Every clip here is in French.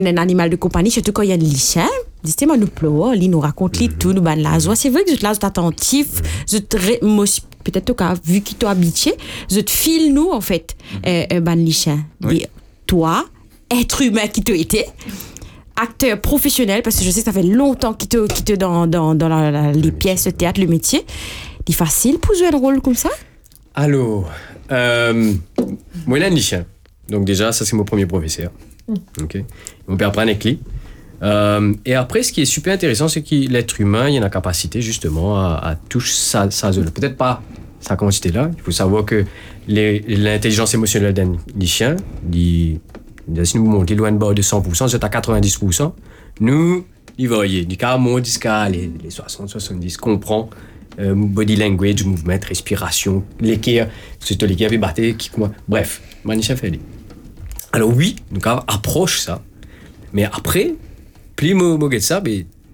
un animal de compagnie, surtout quand il y a un lichin, justement, nous pleurons, il nous raconte tout, nous ban la joie. C'est vrai que je te laisse attentif, peut-être que vu qu'il t'a habitué, je te file nous, en fait, ban lichin. Oui. Toi, être humain qui t'as été, acteur professionnel, parce que je sais que ça fait longtemps qu'il te dans les pièces, le théâtre, le métier. C'est facile pour jouer un rôle comme ça? Alors, moi, il a un lichin. Donc déjà, ça, c'est mon premier professeur. Okay. Mon père prend un clé. Et après, ce qui est super intéressant, c'est que l'être humain, il a la capacité justement à toucher sa zone. Peut-être pas sa quantité-là. Il faut savoir que l'intelligence émotionnelle d'un chien, si nous montons loin de bord de 100%, c'est à 90%. Nous, il va y aller. Carrément, jusqu'à les 60-70, comprend body language, mouvement, respiration, l'équerre, c'est l'équerre qui battait, bref, Manisha fait. Alors oui, nous approche ça. Mais après, plus moi ça,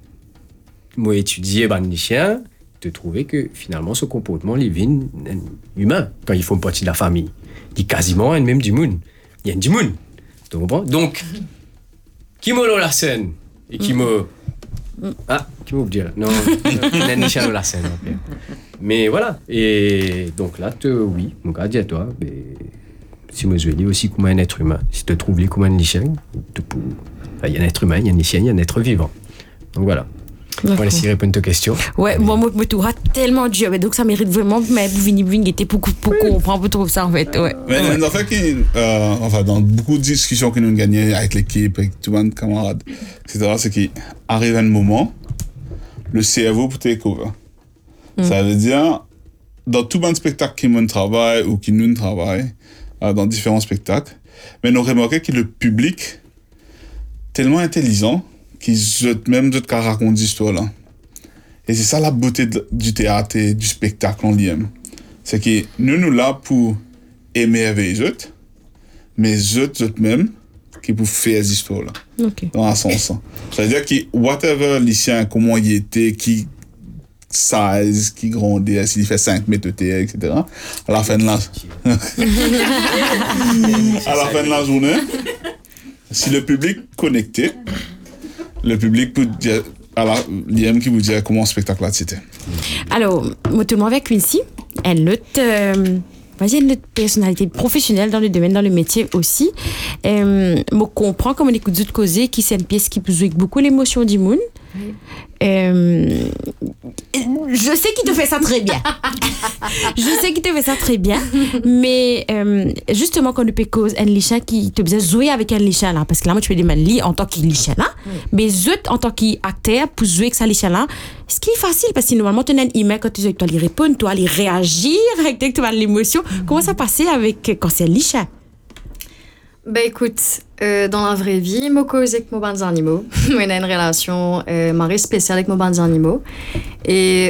moi étudier les chiens, de trouver que finalement ce comportement est humain quand ils font partie de la famille. Il est quasiment un même du monde. Il y a un du monde. Tu comprends? Donc, qui m'a la scène et qui m'a qui m'a dire non, les chiens la scène. Mais voilà. Et donc là, oui, mon gars, dis à toi, si moi je vais dire aussi comme un être humain, si tu te trouves comme un chien, il y a un être humain, il y a un chien, il y a un être vivant. Donc voilà. On va essayer de répondre à tes questions. Ouais, moi, tu auras tellement dur. Donc ça mérite vraiment, mais vous venez était beaucoup comprendre pour ça en fait. Ouais. Mais en fait, dans beaucoup de discussions que nous gagnons avec l'équipe, avec tout le monde, camarades, etc., c'est qu'il arrive un moment, le cerveau peut découvrir. Ça veut dire, dans tout le spectacle qui nous travaille ou qui nous travaille, dans différents spectacles, mais nous remarquons que le public tellement intelligent qu'ils même d'autres qui racontent des histoires là. Et c'est ça la beauté du théâtre et du spectacle en lui-même. C'est que nous là pour émerveiller les autres, mais les autres même qui pour faire des histoires là. Okay. Dans un sens. C'est-à-dire que whatever lycéen, comment il était, qui size, qui grandit, s'il fait 5 mètres de terre, etc. À la fin de la journée, si le public connecté, le public peut dire, l'IM qui vous dit comment le spectacle là c'était. Alors, moi, tout le monde avec Quincy, une autre personnalité professionnelle dans le domaine, dans le métier aussi. Je comprends comme on écoute d'autres causer qui c'est une pièce qui peut jouer avec beaucoup l'émotion du monde. Je sais qu'il te fait ça très bien. Mais justement quand tu peux causer un lichin qui te besoin jouer avec un lichin là, parce que là moi tu peux demander en tant que lichin là, mais autres en tant qu'acteur pour jouer avec ça lichin là, ce qui est facile parce que normalement tu as un email quand tu dois lui répondre, tu dois lui réagir avec tu as l'émotion. Comment ça passait avec quand c'est un lichin? Écoute, dans la vraie vie, je cause avec mes bandes animaux. Moi, j'ai une relation marée spéciale avec mes bandes animaux. Et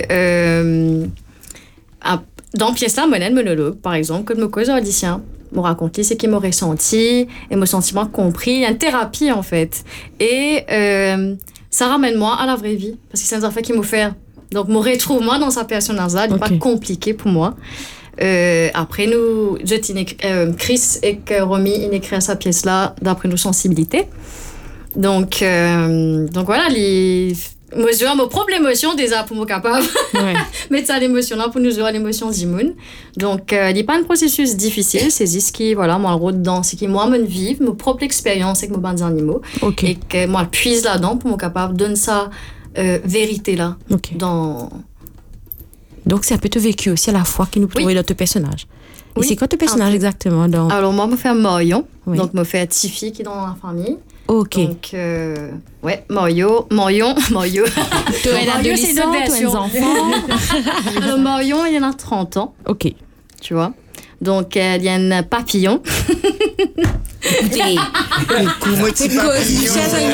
dans pièce là, j'ai un monologue, par exemple, que je cause à audition. Je raconte ce qu'il m'a ressenti et mon sentiment compris. Il y a une thérapie, en fait. Et ça ramène moi à la vraie vie. Parce que c'est une affaire qui me fait. Donc, je me retrouve moi dans sa personnage-là. C'est pas compliqué pour moi. Après nous, Chris et Romy, ils écrivent sa pièce là d'après nos sensibilités. Donc voilà, moi je mes propres émotions déjà pour me capable mettre ça l'émotion là pour nous jouer l'émotion d'Imoun. Donc il n'y a pas un processus difficile, c'est juste qui voilà moi le rôle dedans, c'est que moi me vivre mes propres expériences avec mes bandes animaux et que moi je puise là-dedans pour me capable donner ça vérité là dans. Donc, c'est un peu tout vécu aussi à la fois qui nous trouve dans ton personnage. Et c'est quoi ton personnage exactement dans... Alors, moi, je fais Marion. Donc, je fais Tiffy qui est dans la famille. Ok. Donc, Marion. Tu es adolescent, tu es enfant. Alors, Marion, il y en a 30 ans. Ok. Tu vois. Donc, il y a un papillon. Écoutez, c'est papillon.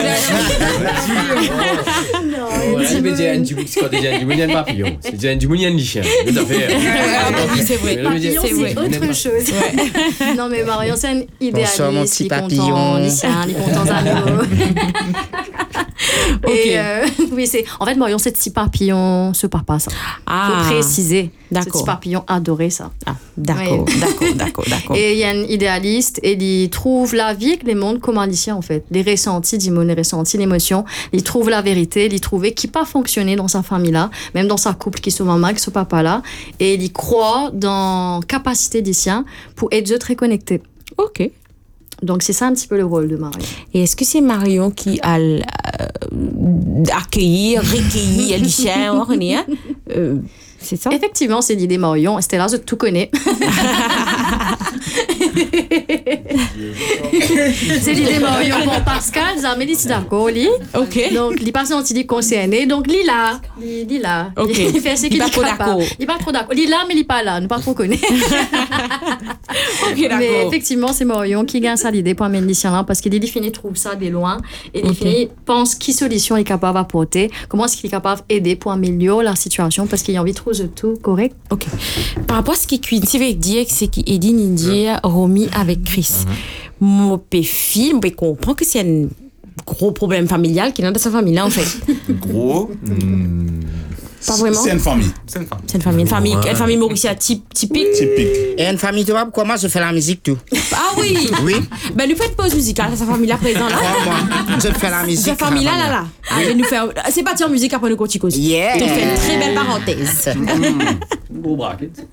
C'est déjà un papillon. C'est déjà un lichin. C'est vrai. Papillon, c'est autre chose. Non, mais Marion, c'est un idéaliste. Bonsoir, mon petit papillon. Les contents animaux. Et oui, c'est en fait Marion, c'est petit papillon, ce papa ça. Faut préciser. D'accord. Ce petit papillon adorait ça. Ah, d'accord, Oui. d'accord. Et il y a un idéaliste et il trouve la vie avec les mondes comme Alicia en fait. Les ressentis, Dimon, les ressentis, l'émotion. Il trouve la vérité, il trouvait qui pas fonctionné dans sa famille là, même dans sa couple qui se maman avec ce papa là. Et il y croit dans capacité des siens pour être eux très connectés. Ok. Donc c'est ça un petit peu le rôle de Marion. Et est-ce que c'est Marion qui a accueilli, recueilli Alicia, c'est ça? Effectivement, c'est l'idée Marion. Stella, je tout connais. C'est l'idée Marion pour Pascal. Zamélie, c'est d'accord, lui. Ok. Donc, il passe dans l'idée concerné. Donc, Lila. Ok. Il fait ce qu'il Il pas dit trop pas. d'accord. Il pas trop d'accord. Il est là, mais il n'est pas là. Nous pas trop connaître. Ok, d'accord. Mais effectivement, c'est Marion qui gagne ça l'idée pour amener Lucien là parce qu'il finit trouve ça de loin et il finit pense qui solution il est capable d'apporter, comment est-ce qu'il est capable d'aider pour améliorer la situation parce qu'il a envie de trouver tout correct. Ok. Par rapport à ce qui Quincy veut dire, c'est qu'il dit Nindia Romy avec Chris. Mon film, on comprend que c'est un gros problème familial qui est dans sa famille là en fait. Gros. Pas vraiment. C'est une famille. C'est une femme. C'est une famille mauricienne typique. Typique. Et une famille, tu vois, comment je fais la musique, tout. Ah oui. Oui. Ben lui fait une pause musicale, sa famille là présent là. Crois-moi, je fais la musique. Sa famille là. Allez nous faire. C'est parti en musique après nous continuons. Yeah. Tu fais une très belle parenthèse. Gros bracket.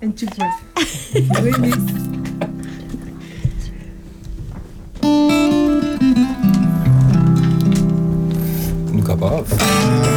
Nous capables.